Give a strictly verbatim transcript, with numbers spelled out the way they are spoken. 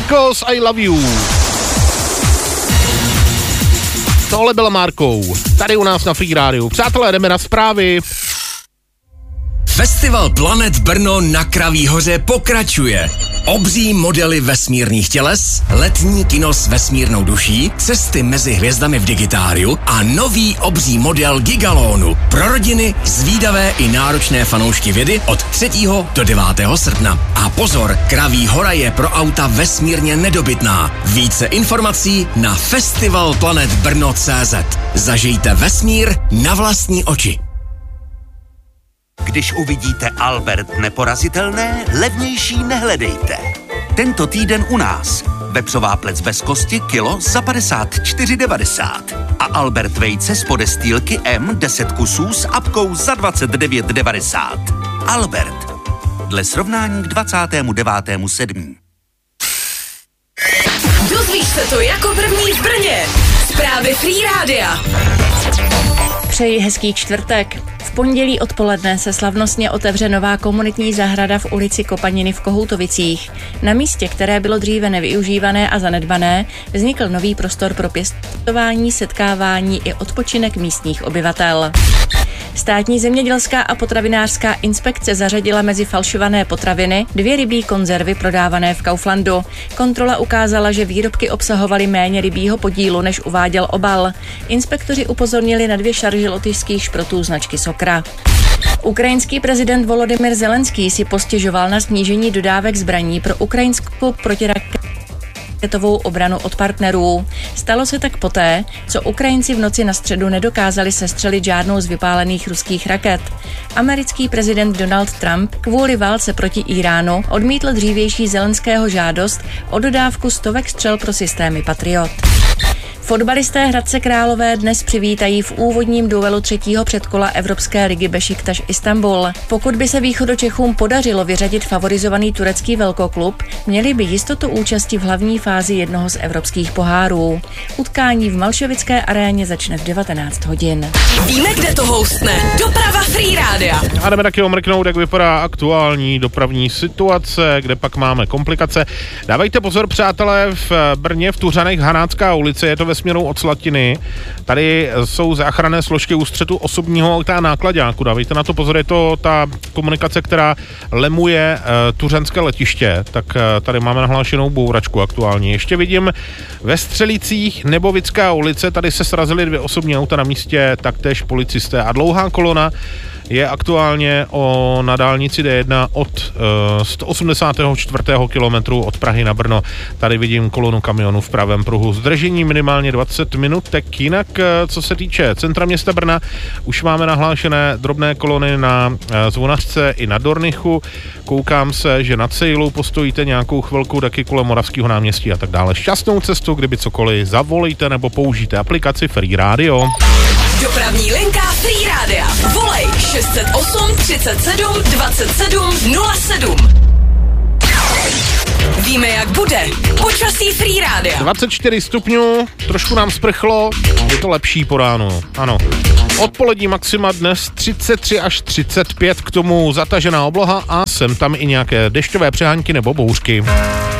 Because I Love You. Tohle byla Márkou. Tady u nás na Free Rádiu. Přátelé, jdeme na zprávy. Festival Planet Brno na Kraví hoře pokračuje. Obří modely vesmírných těles, letní kino s vesmírnou duší, cesty mezi hvězdami v digitáriu a nový obří model Gigalonu pro rodiny, zvídavé i náročné fanoušky vědy od třetího do devátého srpna. A pozor, Kraví hora je pro auta vesmírně nedobytná. Více informací na festival planet brno tečka cé zet. Zažijte vesmír na vlastní oči. Když uvidíte Albert neporazitelné, levnější nehledejte. Tento týden u nás. Vepřová plec bez kosti kilo za padesát čtyři devadesát. A Albert vejce z podestýlky M deset kusů s apkou za dvacet devět devadesát. Albert. Dle srovnání k dvacátému devátému sedmého Dozvíš se to jako první v Brně. Zprávy Free Rádia. Přeji hezký čtvrtek. V pondělí odpoledne se slavnostně otevře nová komunitní zahrada v ulici Kopaniny v Kohoutovicích. Na místě, které bylo dříve nevyužívané a zanedbané, vznikl nový prostor pro pěstování, setkávání i odpočinek místních obyvatel. Státní zemědělská a potravinářská inspekce zařadila mezi falšované potraviny dvě rybí konzervy prodávané v Kauflandu. Kontrola ukázala, že výrobky obsahovaly méně rybího podílu, než uváděl obal. Inspektoři upozornili na dvě šaržy lotyšských šprotů značky Sokra. Ukrajinský prezident Volodymyr Zelenský si postěžoval na snížení dodávek zbraní pro ukrajinskou protiraketovou obranu od partnerů. Stalo se tak poté, co Ukrajinci v noci na středu nedokázali sestřelit žádnou z vypálených ruských raket. Americký prezident Donald Trump kvůli válce proti Iránu odmítl dřívější Zelenského žádost o dodávku stovek střel pro systémy Patriot. Fotbalisté Hradce Králové dnes přivítají v úvodním duelu třetího předkola Evropské ligy Bešiktaš Istanbul. Pokud by se Východočechům podařilo vyřadit favorizovaný turecký velkoklub, měli by jistotu účasti v hlavní fázi jednoho z evropských pohárů. Utkání v Malšovické aréně začne v devatenáct hodin. Víme, kde to houstne. Doprava Free Rádia. A jdeme taky omrknout, jak vypadá aktuální dopravní situace, kde pak máme komplikace. Dávejte pozor, přátelé, v Brně v Tuřanech Hanácká ulice, je to ve směru od Slatiny. Tady jsou záchranné složky ústřetu osobního auta a náklaďáku. Dávejte na to pozor, je to ta komunikace, která lemuje uh, tuřanské letiště. Tak uh, tady máme nahlášenou bouračku aktuálně. Ještě vidím ve Střelicích Nebovická ulice, tady se srazily dvě osobní auta na místě, taktéž policisté a dlouhá kolona je aktuálně o, na dálnici D jedna od uh, sto osmdesátého čtvrtého kilometru od Prahy na Brno. Tady vidím kolonu kamionů v pravém pruhu. Zdržení minimálně dvacet minutek. Jinak, uh, co se týče centra města Brna, už máme nahlášené drobné kolony na uh, Zvonařce i na Dornichu. Koukám se, že nad Sejlou postojíte nějakou chvilku taky kolem Moravského náměstí a tak dále. Šťastnou cestu, kdyby cokoliv, zavolejte nebo použijte aplikaci Free Radio. Dopravní linka Free Rádia. Volej šest set osm třicet sedm dvacet sedm nula sedm. Víme, jak bude. Počasí Free Rádia. dvacet čtyři stupňů, trošku nám sprchlo, je to lepší po ránu, ano. Odpolední maxima dnes třicet tři až třicet pět, k tomu zatažená obloha a sem tam i nějaké dešťové přehánky nebo bouřky.